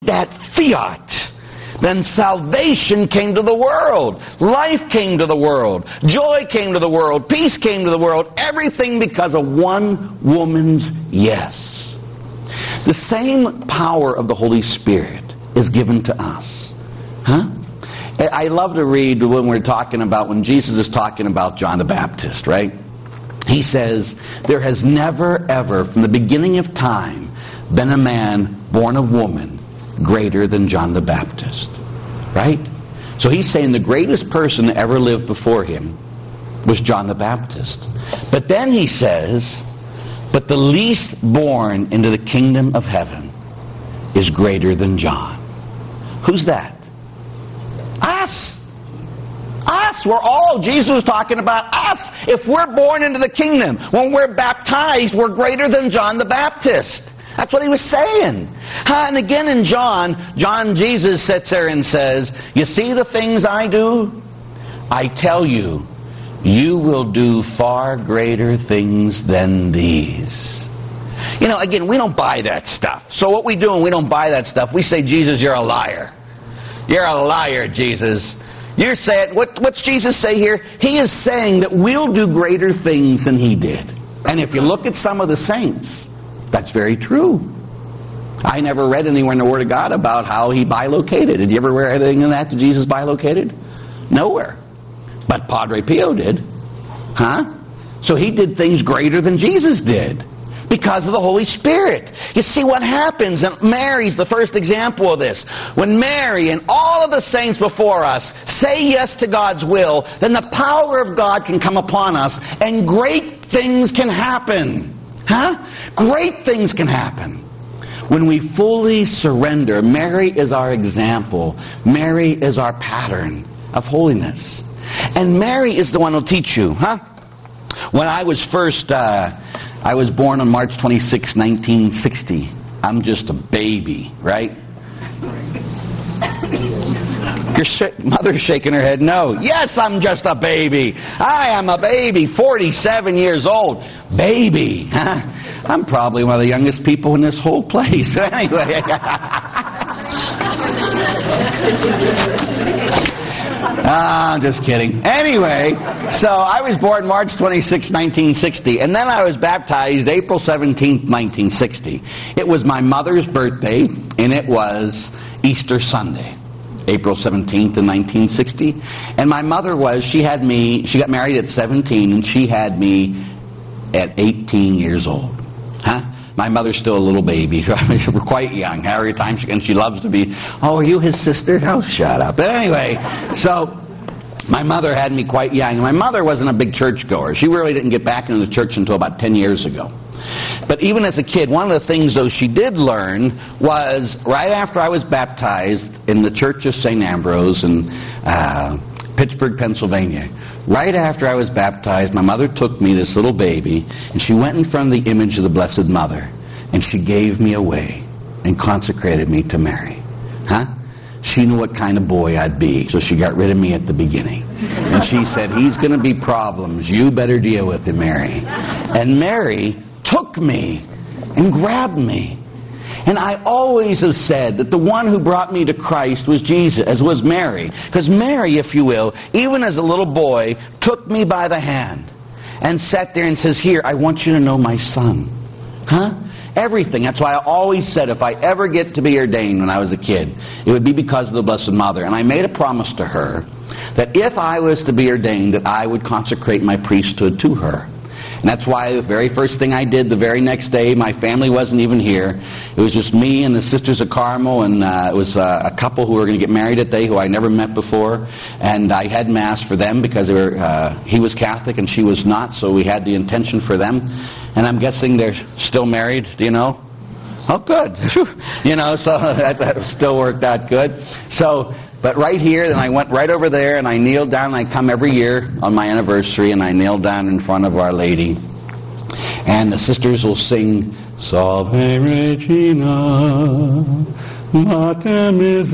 that fiat, then salvation came to the world. Life came to the world. Joy came to the world. Peace came to the world. Everything because of one woman's yes. The same power of the Holy Spirit is given to us. I love to read when Jesus is talking about John the Baptist, right? He says, there has never, ever, from the beginning of time, been a man born of woman greater than John the Baptist. Right? So he's saying the greatest person that ever lived before him was John the Baptist. But then he says, but the least born into the kingdom of heaven is greater than John. Who's that? Us. Us. Jesus was talking about us. If we're born into the kingdom, when we're baptized, we're greater than John the Baptist. That's what he was saying. And again in John, Jesus sits there and says, you see the things I do? I tell you, you will do far greater things than these. Again, we don't buy that stuff. So what we do when we don't buy that stuff, we say, Jesus, you're a liar. You're a liar, Jesus. You're saying, what's Jesus say here? He is saying that we'll do greater things than he did. And if you look at some of the saints, that's very true. I never read anywhere in the Word of God about how he bilocated. Did you ever read anything in that Jesus bilocated? Nowhere. But Padre Pio did. So he did things greater than Jesus did because of the Holy Spirit. You see what happens, and Mary's the first example of this. When Mary and all of the saints before us say yes to God's will, then the power of God can come upon us and great things can happen. Great things can happen. When we fully surrender, Mary is our example. Mary is our pattern of holiness. And Mary is the one who will teach you. When I was I was born on March 26, 1960. I'm just a baby, right? Your mother's shaking her head no. Yes, I'm just a baby. I am a baby, 47 years old. Baby. I'm probably one of the youngest people in this whole place. Anyway. I'm just kidding. Anyway, so I was born March 26, 1960, and then I was baptized April 17, 1960. It was my mother's birthday, and it was Easter Sunday, April 17th in 1960. And my mother she got married at 17, and she had me at 18 years old. My mother's still a little baby. We're quite young. Every time she loves to be, are you his sister? Oh, shut up. But anyway, so my mother had me quite young. And my mother wasn't a big churchgoer. She really didn't get back into the church until about 10 years ago. But even as a kid, one of the things, though, she did learn was right after I was baptized in the Church of St. Ambrose in Pittsburgh, Pennsylvania. Right after I was baptized, my mother took me, this little baby, and she went in front of the image of the Blessed Mother, and she gave me away and consecrated me to Mary. She knew what kind of boy I'd be, so she got rid of me at the beginning. And she said, he's going to be problems. You better deal with him, Mary. And Mary took me and grabbed me. And I always have said that the one who brought me to Christ was Jesus, as was Mary. Because Mary, if you will, even as a little boy, took me by the hand and sat there and says, here, I want you to know my son. Everything. That's why I always said if I ever get to be ordained when I was a kid, it would be because of the Blessed Mother. And I made a promise to her that if I was to be ordained, that I would consecrate my priesthood to her. And that's why the very first thing I did the very next day, my family wasn't even here. It was just me and the Sisters of Carmel, and it was a couple who were going to get married that day who I never met before. And I had Mass for them because he was Catholic and she was not, so we had the intention for them. And I'm guessing they're still married, do you know? Oh, good. So that still worked out good. So, but right here, then I went right over there and I kneeled down. I come every year on my anniversary and I kneel down in front of Our Lady. And the sisters will sing, Salve Regina, Mater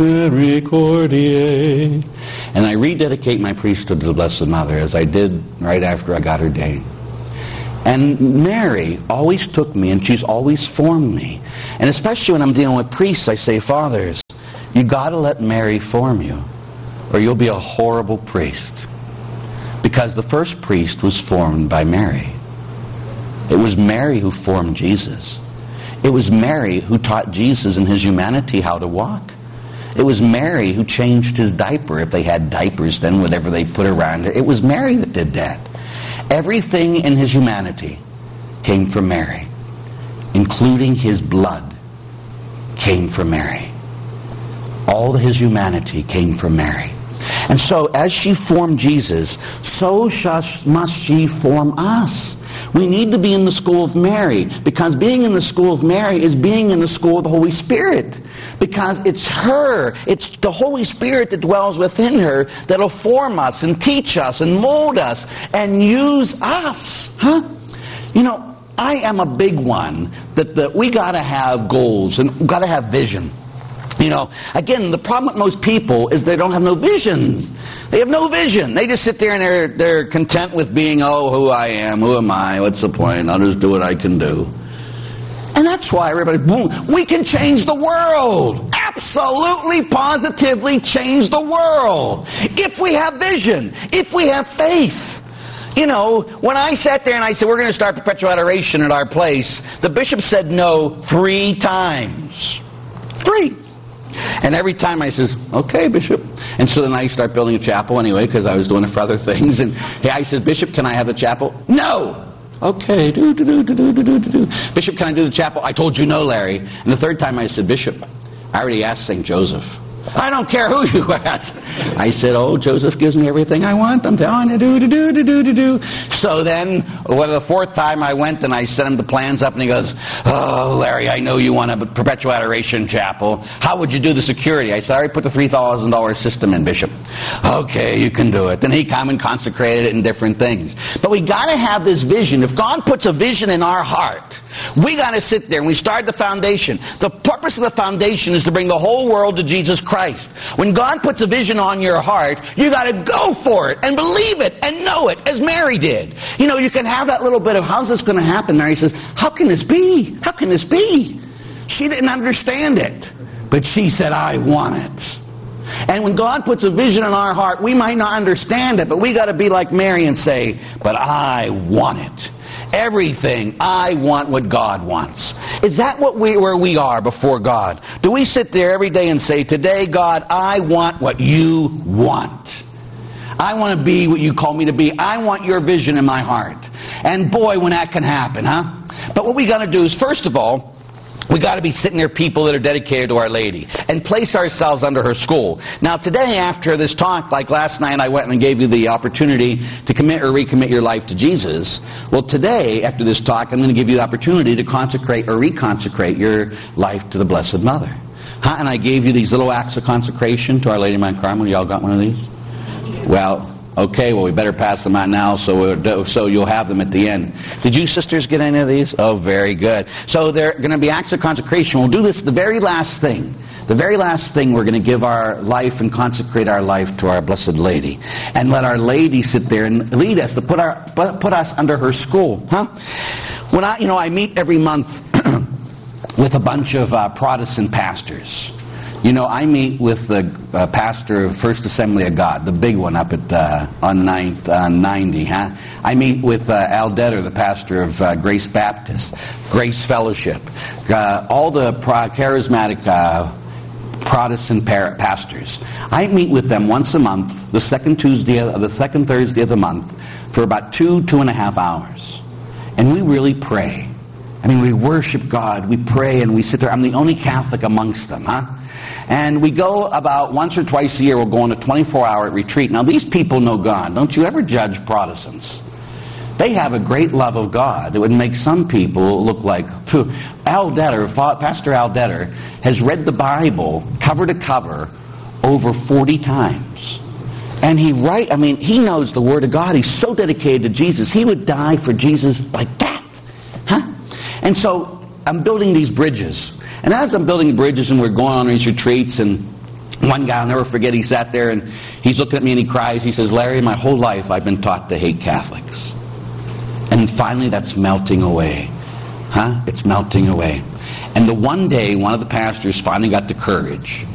Misericordiae. And I rededicate my priesthood to the Blessed Mother, as I did right after I got ordained. And Mary always took me, and she's always formed me. And especially when I'm dealing with priests, I say, Fathers, You got to let Mary form you, or you'll be a horrible priest. Because the first priest was formed by Mary. It was Mary who formed Jesus. It was Mary who taught Jesus in his humanity how to walk. It was Mary who changed his diaper, if they had diapers then, whatever they put around it. It was Mary that did that. Everything in his humanity came from Mary, including his blood came from Mary. All of his humanity came from Mary. And so as she formed Jesus, so must she form us. We need to be in the school of Mary, because being in the school of Mary is being in the school of the Holy Spirit. Because it's her, it's the Holy Spirit that dwells within her that'll form us and teach us and mold us and use us. You know, I am a big one that we got to have goals and we got to have vision. You know, again, the problem with most people is they don't have no visions. They have no vision. They just sit there and they're content with being, who I am, who am I, what's the point, I'll just do what I can do. And that's why everybody, boom, we can change the world. Absolutely, positively change the world. If we have vision, if we have faith. You know, when I sat there and I said, we're going to start perpetual adoration at our place, the bishop said no 3 times. 3. And every time I says, okay, Bishop. And so then I start building a chapel anyway, because I was doing it for other things. And I said, Bishop, can I have the chapel? No. Okay. Bishop, can I do the chapel? I told you no, Larry. And the 3rd time I said, Bishop, I already asked St. Joseph. I don't care who you ask. I said, Joseph gives me everything I want. I'm telling you, do. So then, the 4th time I went and I sent him the plans up, and he goes, Larry, I know you want a perpetual adoration chapel. How would you do the security? I said, I already put the $3,000 system in, Bishop. Okay, you can do it. Then he come and consecrated it in different things. But we got to have this vision. If God puts a vision in our heart, we got to sit there and we start the foundation. The purpose of the foundation is to bring the whole world to Jesus Christ. When God puts a vision on your heart, you got to go for it and believe it and know it, as Mary did. You know, you can have that little bit of, how's this going to happen? Mary says, how can this be? How can this be? She didn't understand it, but she said, I want it. And when God puts a vision in our heart, we might not understand it, but we got to be like Mary and say, but I want it. Everything, I want what God wants. Is that where we are before God? Do we sit there every day and say, today, God, I want what you want. I want to be what you call me to be. I want your vision in my heart. And boy, when that can happen, But what we got to do is, first of all, we got to be sitting there people that are dedicated to Our Lady and place ourselves under her school. Now today, after this talk, like last night I went and gave you the opportunity to commit or recommit your life to Jesus. Well, today, after this talk, I'm going to give you the opportunity to consecrate or reconsecrate your life to the Blessed Mother. And I gave you these little acts of consecration to Our Lady of Mount Carmel. Y'all got one of these? Well, okay, we better pass them out now so you'll have them at the end. Did you sisters get any of these? Oh, very good. So they're going to be acts of consecration. We'll do this, the very last thing. The very last thing, we're going to give our life and consecrate our life to our Blessed Lady. And let Our Lady sit there and lead us, to put us under her school. When I meet every month with a bunch of Protestant pastors. You know, I meet with the pastor of First Assembly of God, the big one up at on 90. I meet with Al Detter, the pastor of Grace Baptist, Grace Fellowship, all the charismatic Protestant pastors. I meet with them once a month, the second Thursday of the month, for about 2.5 hours, and we really pray. I mean, we worship God, we pray, and we sit there. I'm the only Catholic amongst them, And we go about once or twice a year, we'll go on a 24-hour retreat. Now, these people know God. Don't you ever judge Protestants. They have a great love of God that would make some people look like... Al Detter, Pastor Al Detter, has read the Bible cover to cover over 40 times. And he knows the Word of God. He's so dedicated to Jesus. He would die for Jesus like that. And so, I'm building these bridges. And as I'm building bridges and we're going on these retreats, and one guy, I'll never forget, he sat there and he's looking at me and he cries. He says, Larry, my whole life I've been taught to hate Catholics. And finally that's melting away. It's melting away. And the one day, one of the pastors finally got the courage.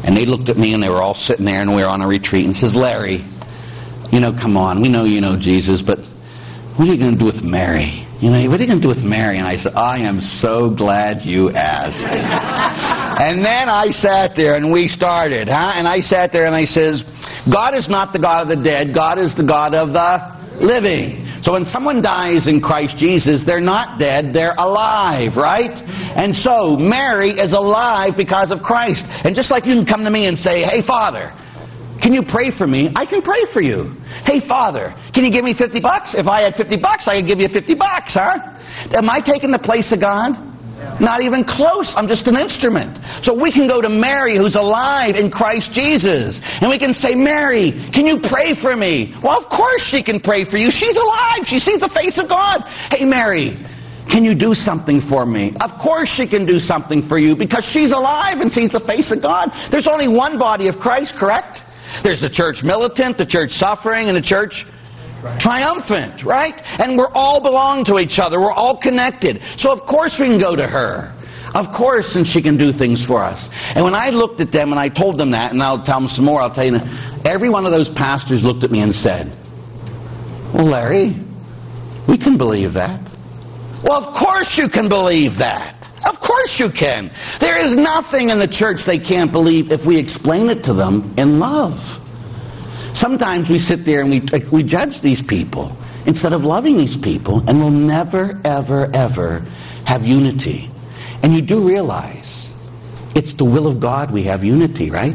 And they looked at me, and they were all sitting there, and we were on a retreat, and says, Larry, come on, we know you know Jesus, but what are you going to do with Mary? What are you going to do with Mary? And I said, I am so glad you asked. And then I sat there, and we started, And I sat there, and I says, God is not the God of the dead. God is the God of the living. So when someone dies in Christ Jesus, they're not dead, they're alive, right? And so Mary is alive because of Christ. And just like you can come to me and say, hey, Father, can you pray for me? I can pray for you. Hey, Father, can you give me $50? If I had $50, I could give you $50, Am I taking the place of God? Not even close. I'm just an instrument. So we can go to Mary, who's alive in Christ Jesus, and we can say, Mary, can you pray for me? Well, of course she can pray for you. She's alive. She sees the face of God. Hey, Mary, can you do something for me? Of course she can do something for you because she's alive and sees the face of God. There's only one body of Christ, correct? There's the church militant, the church suffering, and the church triumphant, right? And we're all belong to each other. We're all connected. So of course we can go to her. Of course, and she can do things for us. And when I looked at them and I told them that, and I'll tell them some more, I'll tell you, every one of those pastors looked at me and said, well, Larry, we can believe that. Well, of course you can believe that. Of course you can. There is nothing in the church they can't believe if we explain it to them in love. Sometimes we sit there and we judge these people instead of loving these people, and we'll never, ever, ever have unity. And you do realize it's the will of God we have unity, right?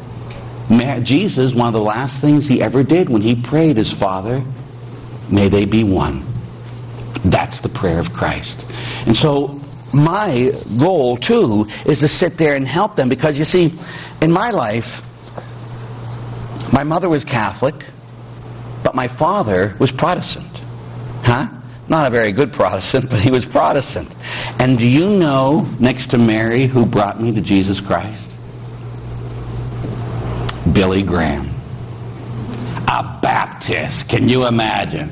Jesus, one of the last things he ever did when he prayed is, Father, may they be one. That's the prayer of Christ. And so my goal, too, is to sit there and help them. Because, you see, in my life, my mother was Catholic, but my father was Protestant. Not a very good Protestant, but he was Protestant. And do you know, next to Mary, who brought me to Jesus Christ? Billy Graham. A Baptist. Can you imagine?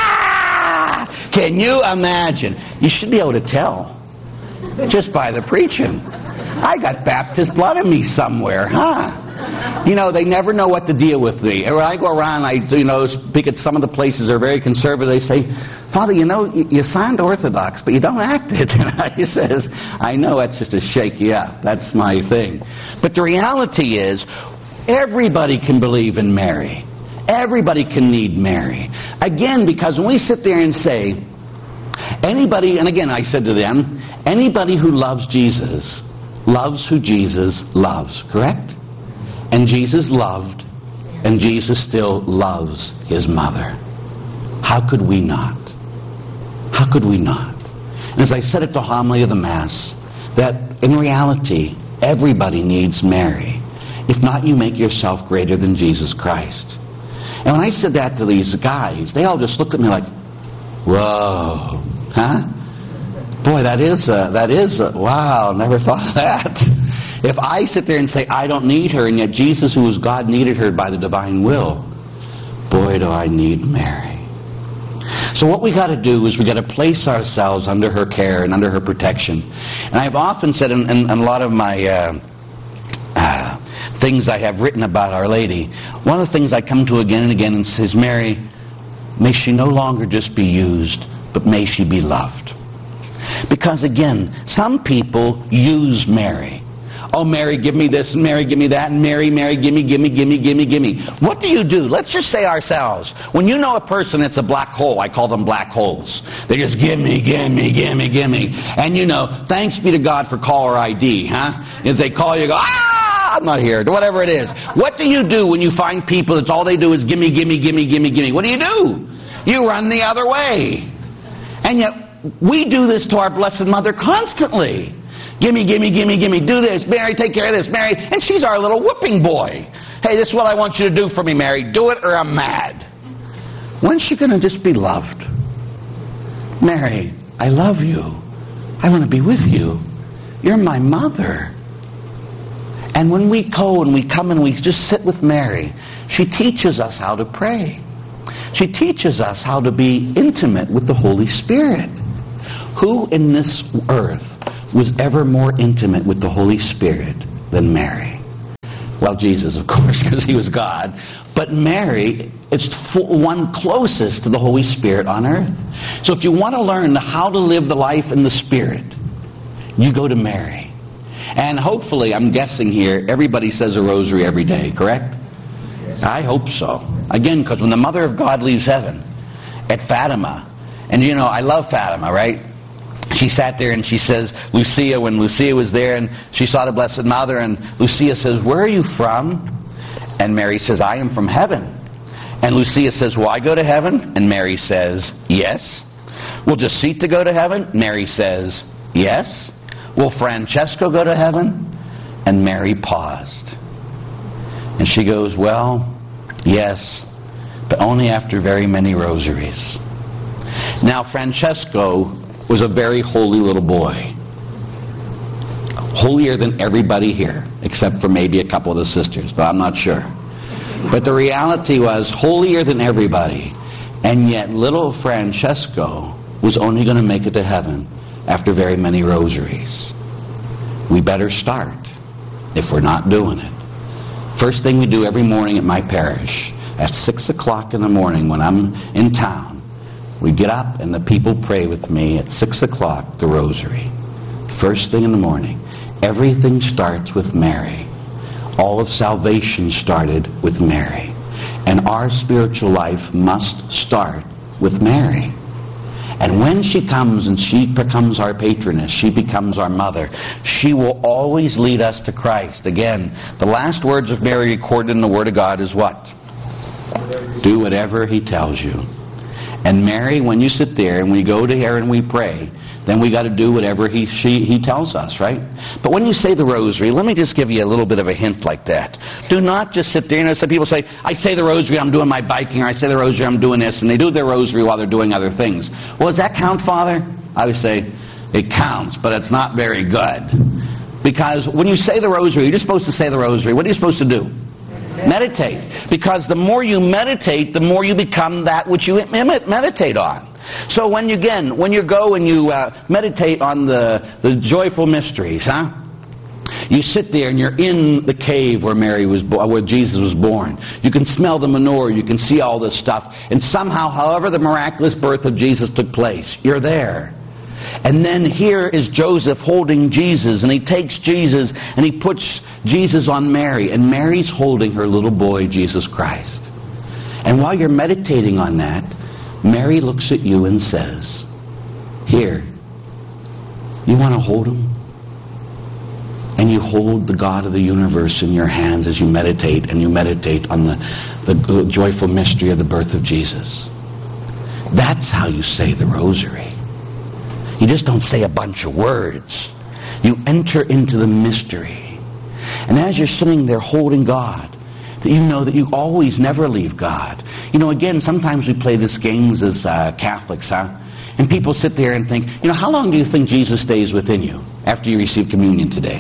Can you imagine? You should be able to tell just by the preaching. I got Baptist blood in me somewhere, they never know what to deal with me. When I go around, I speak at some of the places that are very conservative. They say, Father, you sound Orthodox, but you don't act it. And he says, I know, that's just to shake you up. That's my thing. But the reality is, everybody can believe in Mary. Everybody can need Mary. Again, because when we sit there and say, anybody, and again I said to them, anybody who loves Jesus loves who Jesus loves, correct? And Jesus loved, and Jesus still loves his mother. How could we not? How could we not? And as I said at the homily of the Mass, that in reality, everybody needs Mary. If not, you make yourself greater than Jesus Christ. And when I said that to these guys, they all just looked at me like, whoa, Boy, that is wow, never thought of that. If I sit there and say, I don't need her, and yet Jesus, who was God, needed her by the divine will, boy, do I need Mary. So what we got to do is we got to place ourselves under her care and under her protection. And I've often said in a lot of my things I have written about Our Lady, one of the things I come to again and again and says, Mary, may she no longer just be used, but may she be loved. Because again, some people use Mary. Oh, Mary, give me this, and Mary, give me that, and Mary, gimme. What do you do? Let's just say ourselves. When you know a person that's a black hole, I call them black holes. They just gimme. And thanks be to God for caller ID, If they call you, go, I'm not here, whatever it is. What do you do when you find people that's all they do is gimme? What do? You run the other way. And yet, we do this to our Blessed Mother constantly. Gimme, do this. Mary, take care of this. Mary, and she's our little whipping boy. Hey, this is what I want you to do for me, Mary. Do it or I'm mad. When's she going to just be loved? Mary, I love you. I want to be with you. You're my mother. And when we go and we come and we just sit with Mary, she teaches us how to pray. She teaches us how to be intimate with the Holy Spirit. Who in this earth was ever more intimate with the Holy Spirit than Mary? Well, Jesus, of course, because he was God. But Mary is one closest to the Holy Spirit on earth. So if you want to learn how to live the life in the Spirit, you go to Mary. And hopefully, I'm guessing here, everybody says a rosary every day, correct? Yes. I hope so. Again, because when the Mother of God leaves heaven at Fatima, and you know, I love Fatima, right? She sat there and she says, Lucia, when Lucia was there and she saw the Blessed Mother, and Lucia says, where are you from? And Mary says, I am from heaven. And Lucia says, will I go to heaven? And Mary says, yes. Will Jacinta go to heaven? Mary says, yes. Will Francesco go to heaven? And Mary paused. And she goes, well, yes, but only after very many rosaries. Now, Francesco was a very holy little boy. Holier than everybody here, except for maybe a couple of the sisters, but I'm not sure. But the reality was holier than everybody. And yet little Francesco was only going to make it to heaven after very many rosaries. We better start if we're not doing it. First thing we do every morning at my parish, at 6 o'clock in the morning when I'm in town, we get up and the people pray with me at 6 o'clock, the rosary. First thing in the morning. Everything starts with Mary. All of salvation started with Mary. And our spiritual life must start with Mary. And when she comes and she becomes our patroness, she becomes our mother, she will always lead us to Christ. Again, the last words of Mary recorded in the Word of God is what? Do whatever he tells you. And Mary, when you sit there and we go to her and we pray, then we got to do whatever he tells us, right? But when you say the rosary, let me just give you a little bit of a hint like that. Do not just sit there. Some people say, I say the rosary, I'm doing my biking, or I say the rosary, I'm doing this, and they do their rosary while they're doing other things. Well, does that count, Father? I would say, it counts, but it's not very good. Because when you say the rosary, you're just supposed to say the rosary. What are you supposed to do? Meditate. Because the more you meditate, the more you become that which you meditate on. So when you go and you meditate on the joyful mysteries, you sit there and you're in the cave where where Jesus was born. You can smell the menorah, you can see all this stuff, and somehow, however the miraculous birth of Jesus took place, you're there. And then here is Joseph holding Jesus, and he takes Jesus and he puts Jesus on Mary, and Mary's holding her little boy, Jesus Christ. And while you're meditating on that, Mary looks at you and says, here, you want to hold him? And you hold the God of the universe in your hands as you meditate, and you meditate on the joyful mystery of the birth of Jesus. That's how you say the rosary. You just don't say a bunch of words. You enter into the mystery. And as you're sitting there holding God, that you know that you always never leave God. You know, again, sometimes we play this games as Catholics, and people sit there and think, you know, how long do you think Jesus stays within you after you receive communion today?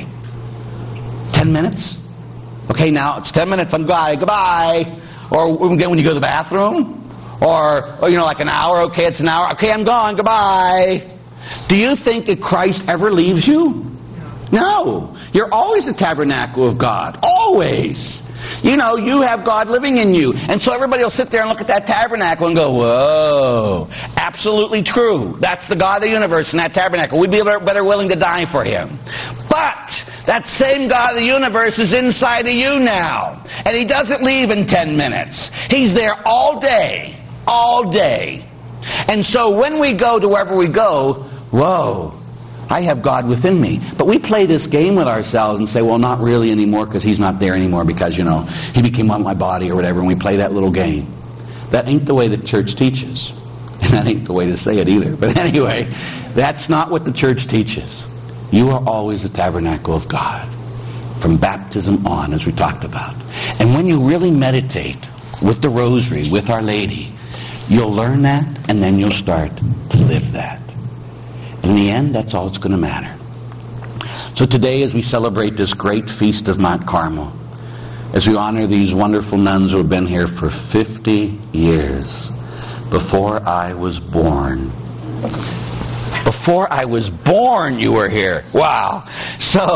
10 minutes? Okay, now it's 10 minutes, I'm goodbye. Or again, when you go to the bathroom? Or you know, like an hour, okay, it's an hour. Okay, I'm gone, goodbye. Do you think that Christ ever leaves you? No. You're always the tabernacle of God. Always. You know, you have God living in you. And so everybody will sit there and look at that tabernacle and go, whoa, absolutely true. That's the God of the universe in that tabernacle. We'd be better willing to die for him. But that same God of the universe is inside of you now. And he doesn't leave in 10 minutes. He's there all day. All day. And so when we go to wherever we go, whoa, I have God within me. But we play this game with ourselves and say, well, not really anymore because he's not there anymore because, you know, he became one of my body or whatever, and we play that little game. That ain't the way the church teaches. And that ain't the way to say it either. But anyway, that's not what the church teaches. You are always the tabernacle of God. From baptism on, as we talked about. And when you really meditate with the rosary, with Our Lady, you'll learn that, and then you'll start to live that. In the end, that's all that's going to matter. So today, as we celebrate this great feast of Mount Carmel, as we honor these wonderful nuns who have been here for 50 years, before I was born. Before I was born, you were here. Wow. So,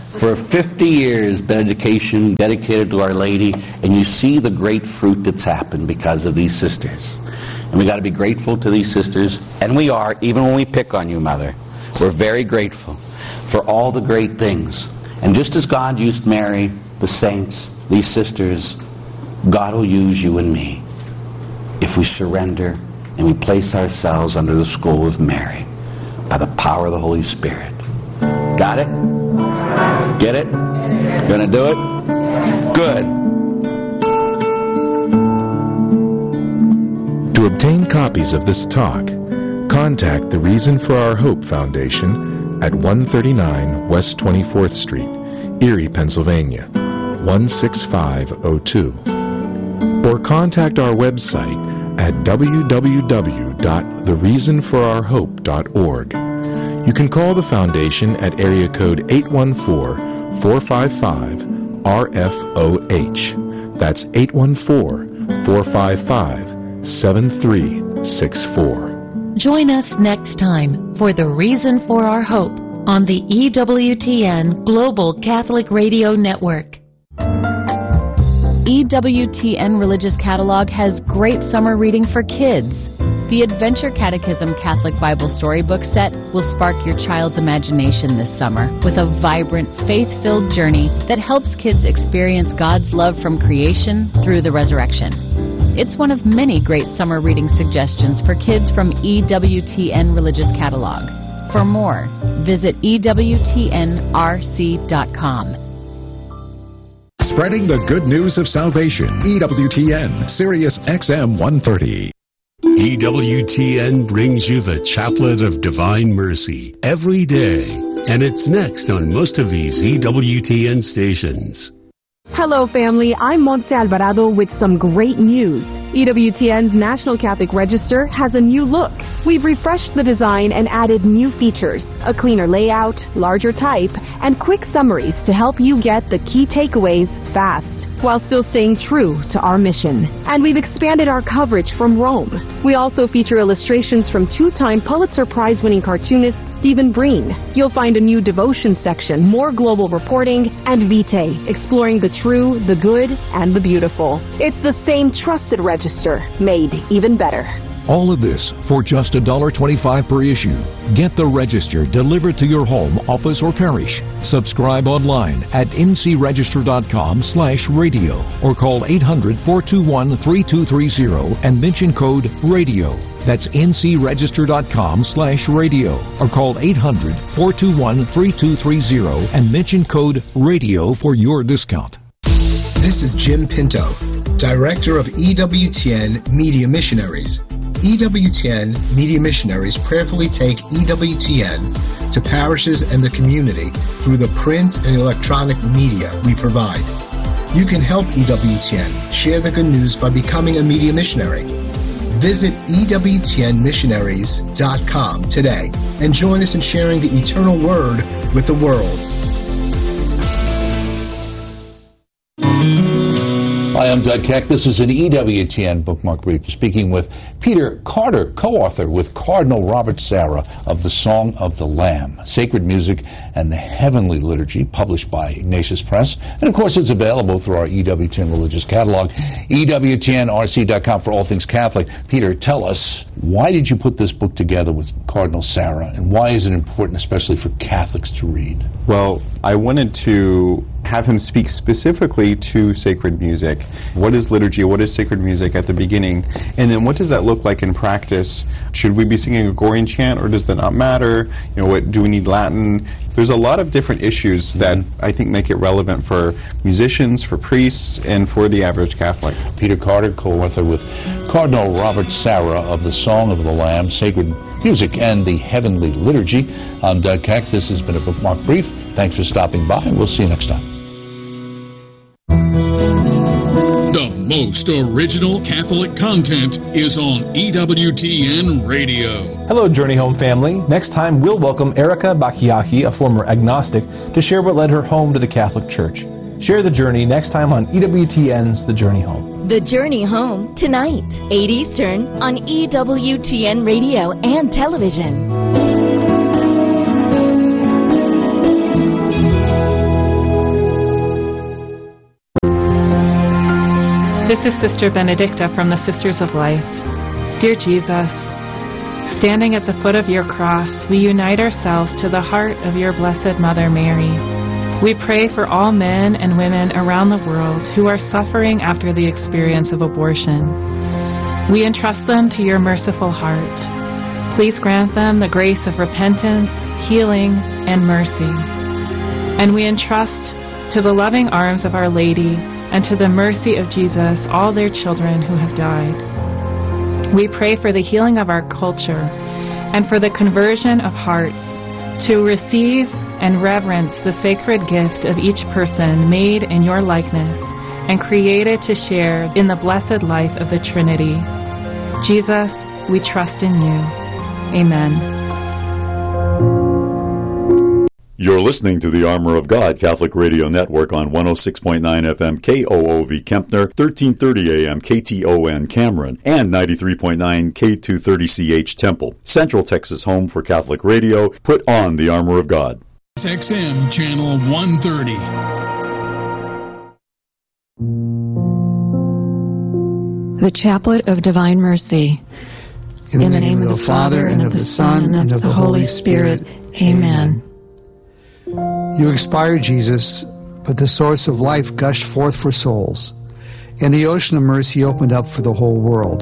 For 50 years, Benediction dedicated to Our Lady, and you see the great fruit that's happened because of these sisters. And we got to be grateful to these sisters, and we are, even when we pick on you, Mother. We're very grateful for all the great things. And just as God used Mary, the saints, these sisters, God will use you and me if we surrender and we place ourselves under the school of Mary by the power of the Holy Spirit. Got it? Get it? Gonna do it? Good. To obtain copies of this talk, contact the Reason for Our Hope Foundation at 139 West 24th Street, Erie, Pennsylvania, 16502. Or contact our website at www.thereasonforourhope.org. You can call the foundation at area code 814-455-RFOH. That's 814-455-7364. Join us next time for The Reason for Our Hope on the EWTN Global Catholic Radio Network. EWTN Religious Catalog has great summer reading for kids. The Adventure Catechism Catholic Bible Storybook Set will spark your child's imagination this summer with a vibrant, faith-filled journey that helps kids experience God's love from creation through the resurrection. It's one of many great summer reading suggestions for kids from EWTN Religious Catalog. For more, visit EWTNRC.com. Spreading the good news of salvation. EWTN, Sirius XM 130. EWTN brings you the Chaplet of Divine Mercy every day, and it's next on most of these EWTN stations. Hello, family. I'm Montse Alvarado with some great news. EWTN's National Catholic Register has a new look. We've refreshed the design and added new features, a cleaner layout, larger type, and quick summaries to help you get the key takeaways fast, while still staying true to our mission. And we've expanded our coverage from Rome. We also feature illustrations from two-time Pulitzer Prize-winning cartoonist Stephen Breen. You'll find a new devotion section, more global reporting, and Vitae, exploring the true, the good, and the beautiful. It's the same trusted register, made even better. All of this for just $1.25 per issue. Get the Register delivered to your home, office, or parish. Subscribe online at ncregister.com/radio or call 800-421-3230 and mention code RADIO. That's ncregister.com/radio or call 800-421-3230 and mention code RADIO for your discount. This is Jim Pinto, Director of EWTN Media Missionaries. EWTN Media Missionaries prayerfully take EWTN to parishes and the community through the print and electronic media we provide. You can help EWTN share the good news by becoming a media missionary. Visit EWTNmissionaries.com today and join us in sharing the eternal word with the world. Hi, I'm Doug Keck. This is an EWTN Bookmark Brief, speaking with Peter Carter, co-author with Cardinal Robert Sarah of The Song of the Lamb, Sacred Music and the Heavenly Liturgy, published by Ignatius Press. And, of course, it's available through our EWTN Religious Catalog, EWTNRC.com for all things Catholic. Peter, tell us, why did you put this book together with Cardinal Sarah, and why is it important, especially for Catholics, to read? Well, I wanted to have him speak specifically to sacred music. What is liturgy? What is sacred music at the beginning? And then what does that look like in practice? Should we be singing a Gregorian chant, or does that not matter? You know, what do we need Latin? There's a lot of different issues that I think make it relevant for musicians, for priests, and for the average Catholic. Peter Carter, co-author with Cardinal Robert Sarah of The Song of the Lamb, Sacred Music and the Heavenly Liturgy. I'm Doug Keck. This has been a Bookmark Brief. Thanks for stopping by, and we'll see you next time. The most original Catholic content is on EWTN Radio. Hello, Journey Home family. Next time, we'll welcome Erica Bacchiacchi, a former agnostic, to share what led her home to the Catholic Church. Share the journey next time on EWTN's The Journey Home. The Journey Home, tonight, 8 Eastern, on EWTN Radio and television. This is Sister Benedicta from the Sisters of Life. Dear Jesus, standing at the foot of your cross, we unite ourselves to the heart of your Blessed Mother Mary. We pray for all men and women around the world who are suffering after the experience of abortion. We entrust them to your merciful heart. Please grant them the grace of repentance, healing, and mercy. And we entrust to the loving arms of Our Lady and to the mercy of Jesus all their children who have died. We pray for the healing of our culture and for the conversion of hearts to receive and reverence the sacred gift of each person made in your likeness and created to share in the blessed life of the Trinity. Jesus, we trust in you. Amen. You're listening to the Armor of God Catholic Radio Network on 106.9 FM KOOV Kempner, 1330 AM KTON Cameron, and 93.9 K230CH Temple. Central Texas home for Catholic radio. Put on the Armor of God. XM Channel 130. The Chaplet of Divine Mercy. In the name of the Father, and of the Son, and of the Holy Spirit. Amen. You expired, Jesus, but the source of life gushed forth for souls, and the ocean of mercy opened up for the whole world.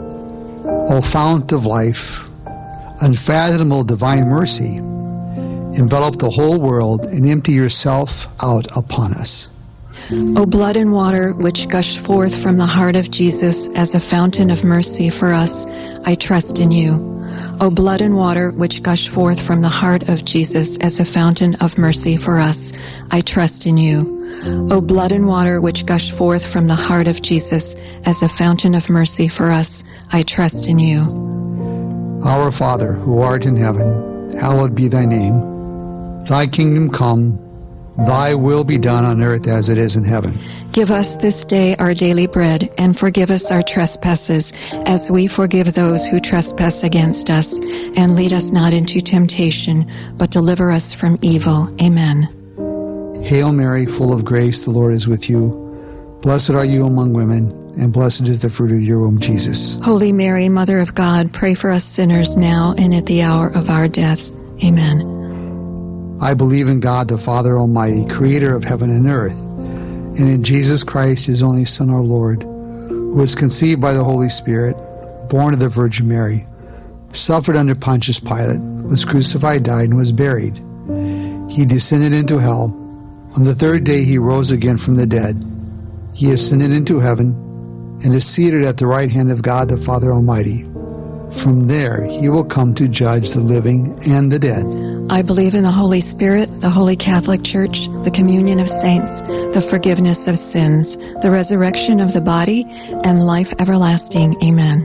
O fount of life, unfathomable divine mercy, envelop the whole world and empty yourself out upon us. O blood and water which gushed forth from the heart of Jesus as a fountain of mercy for us, I trust in you. O blood and water which gush forth from the heart of Jesus as a fountain of mercy for us, I trust in you. O blood and water which gush forth from the heart of Jesus as a fountain of mercy for us, I trust in you. Our Father, who art in heaven, hallowed be thy name. Thy kingdom come, thy will be done on earth as it is in heaven. Give us this day our daily bread, and forgive us our trespasses, as we forgive those who trespass against us. And lead us not into temptation, but deliver us from evil. Amen. Hail Mary, full of grace, the Lord is with you. Blessed are you among women, and blessed is the fruit of your womb, Jesus. Holy Mary, Mother of God, pray for us sinners now and at the hour of our death. Amen. I believe in God, the Father Almighty, creator of heaven and earth, and in Jesus Christ, his only Son, our Lord, who was conceived by the Holy Spirit, born of the Virgin Mary, suffered under Pontius Pilate, was crucified, died, and was buried. He descended into hell. On the third day he rose again from the dead. He ascended into heaven and is seated at the right hand of God, the Father Almighty. From there he will come to judge the living and the dead. I believe in the Holy Spirit, the Holy Catholic Church, the communion of saints, the forgiveness of sins, the resurrection of the body, and life everlasting. Amen.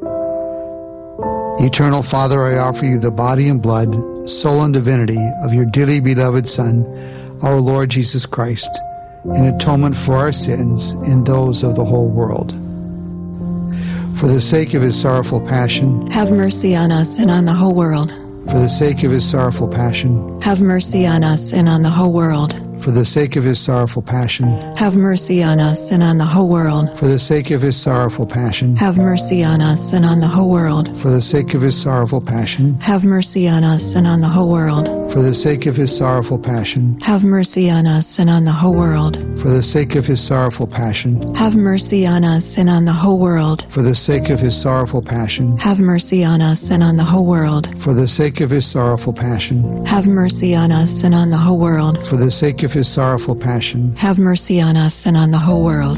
Eternal Father, I offer you the body and blood, soul and divinity of your dearly beloved Son, our Lord Jesus Christ, in atonement for our sins and those of the whole world. For the sake of his sorrowful passion, have mercy on us and on the whole world. For the sake of his sorrowful passion, have mercy on us and on the whole world. For the sake of his sorrowful passion, have mercy on us and on the whole world. For the sake of his sorrowful passion, have mercy on us and on the whole world. For the sake of his sorrowful passion, have mercy on us and on the whole world. For the sake of his sorrowful passion, have mercy on us and on the whole world. For the sake of his sorrowful passion, have mercy on us and on the whole world. For the sake of his sorrowful passion, have mercy on us and on the whole world. For the sake of his sorrowful passion, have mercy on us and on the whole world. For the sake of his sorrowful passion, have mercy on us and on the whole world.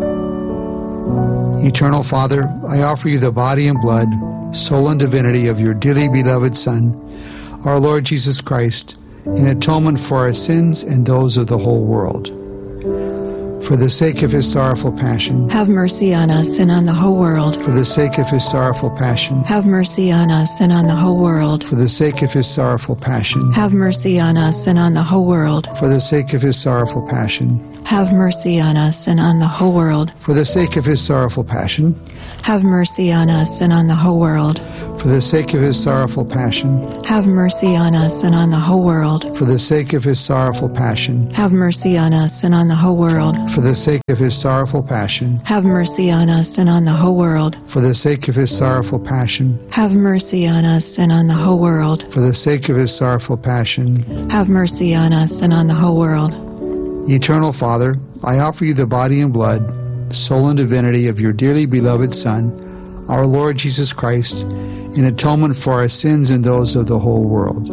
Eternal Father, I offer you the body and blood, soul and divinity of your dearly beloved Son, our Lord Jesus Christ, in atonement for our sins and those of the whole world. For the sake of his sorrowful passion, have mercy on us and on the whole world. For the sake of his sorrowful passion, have mercy on us and on the whole world. For the sake of his sorrowful passion, have mercy on us and on the whole world. For the sake of his sorrowful passion, have mercy on us and on the whole world. For the sake of his sorrowful passion, have mercy on us and on the whole world. For the sake of his sorrowful passion, have mercy on us and on the whole world. For the sake of his sorrowful passion, have mercy on us and on the whole world. For the sake of his sorrowful passion, have mercy on us and on the whole world. For the sake of his sorrowful passion, have mercy on us and on the whole world. For the sake of his sorrowful passion, have mercy on us and on the whole world. Eternal Father, I offer you the body and blood, soul and divinity of your dearly beloved Son, our Lord Jesus Christ, in atonement for our sins and those of the whole world.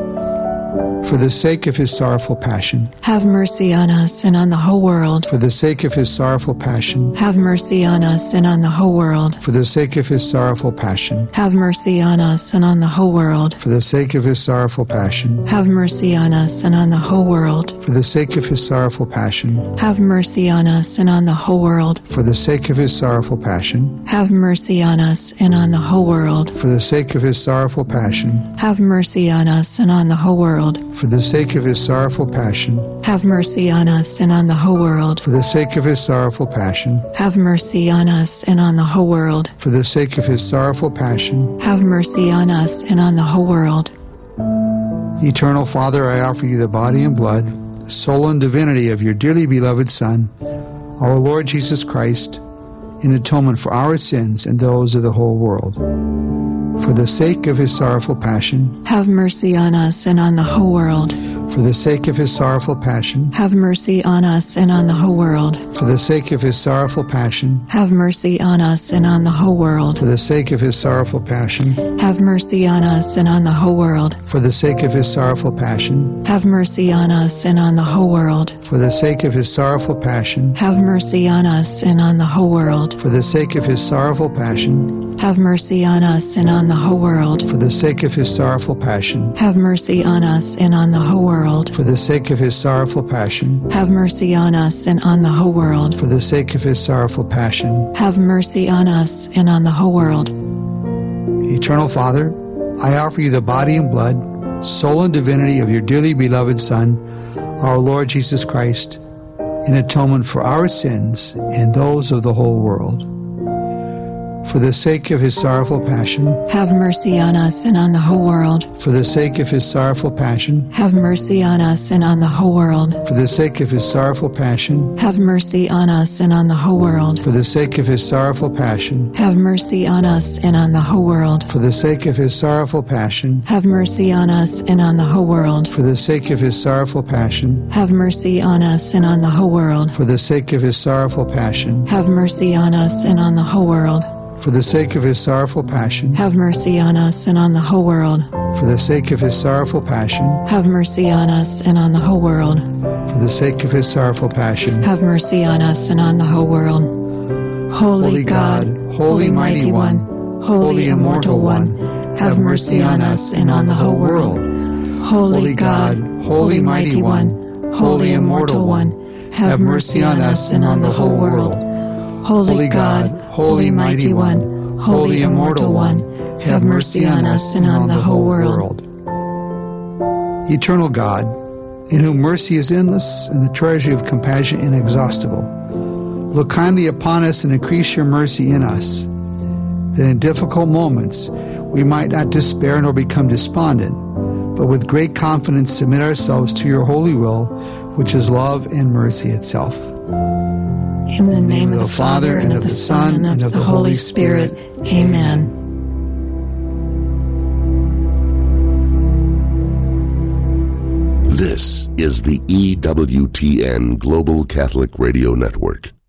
For the sake of his sorrowful passion, have mercy on us and on the whole world. For the sake of his sorrowful passion, have mercy on us and on the whole world. For the sake of his sorrowful passion, have mercy on us and on the whole world. For the sake of his sorrowful passion, have mercy on us and on the whole world. For the sake of his sorrowful passion, have mercy on us and on the whole world. For the sake of his sorrowful passion, have mercy on us and on the whole world. For the sake of his sorrowful passion, have mercy on us and on the whole world. For the sake of his sorrowful passion, have mercy on us and on the whole world. For the sake of his sorrowful passion, have mercy on us and on the whole world. For the sake of his sorrowful passion, have mercy on us and on the whole world. Eternal Father, I offer you the body and blood, soul and divinity of your dearly beloved Son, our Lord Jesus Christ, in atonement for our sins and those of the whole world. For the sake of his sorrowful passion, have mercy on us and on the whole world. For the sake of his sorrowful passion, have mercy on us and on the whole world. For the sake of his sorrowful passion, have mercy on us and on the whole world. For the sake of his sorrowful passion, have mercy on us and on the whole world. For the sake of his sorrowful passion, have mercy on us and on the whole world. For the sake of his sorrowful passion, have mercy on us and on the whole world. For the sake of his sorrowful passion, have mercy on us and on the whole world. For the sake of his sorrowful passion, have mercy on us and on the whole world. For the sake of his sorrowful passion, have mercy on us and on the whole world. For the sake of his sorrowful passion, have mercy on us and on the whole world. Eternal Father, I offer you the body and blood, soul and divinity of your dearly beloved Son, our Lord Jesus Christ, in atonement for our sins and those of the whole world. For the sake of his sorrowful passion, have mercy on us and on the whole world. For the sake of his sorrowful passion, have mercy on us and on the whole world. For the sake of his sorrowful passion, have mercy on us and on the whole world. For the sake of his sorrowful passion, have mercy on us and on the whole world. For the sake of his sorrowful passion, have mercy on us and on the whole world. For the sake of his sorrowful passion, have mercy on us and on the whole world. For the sake of his sorrowful passion, have mercy on us and on the whole world. For the sake of his sorrowful passion, have mercy on us and on the whole world. For the sake of his sorrowful passion, have mercy on us and on the whole world. For the sake of his sorrowful passion, have mercy on us and on the whole world. Holy God, Holy Mighty One, Holy Immortal One, have mercy on us and on the whole world. Holy God, Holy Mighty One, Holy Immortal One, have mercy on us and on the whole world. Holy God, Holy Mighty One, Holy Immortal One, have mercy on us and on the whole world. Eternal God, in whom mercy is endless and the treasury of compassion inexhaustible, look kindly upon us and increase your mercy in us, that in difficult moments we might not despair nor become despondent, but with great confidence submit ourselves to your holy will, which is love and mercy itself. In the name of the Father, and of the Son, and of the Holy Spirit. Amen. This is the EWTN Global Catholic Radio Network.